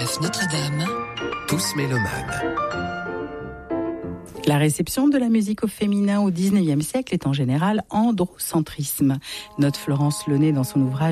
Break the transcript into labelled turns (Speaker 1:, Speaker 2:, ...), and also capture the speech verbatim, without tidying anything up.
Speaker 1: F Notre-Dame, tous mélomanes.
Speaker 2: La réception de la musique au féminin au dix-neuvième siècle est en général androcentrisme, note Florence Launay dans son ouvrage